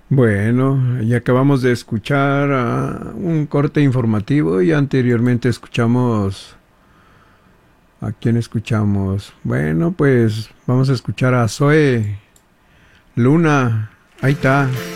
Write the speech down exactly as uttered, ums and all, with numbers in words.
Bueno, y acabamos de escuchar ah, un corte informativo y anteriormente escuchamos... ¿A quién escuchamos? Bueno, pues vamos a escuchar a Zoe Luna. Ahí está.